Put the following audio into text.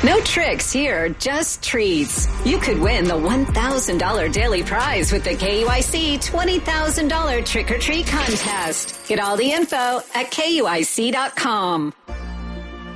No tricks here, just treats. You could win the $1,000 daily prize with the KUIC $20,000 trick or treat contest. Get all the info at KUIC.com.